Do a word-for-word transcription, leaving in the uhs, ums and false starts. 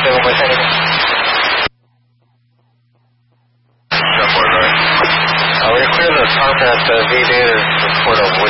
say one more time again. Uh, we're going to clear the top at uh, V data report of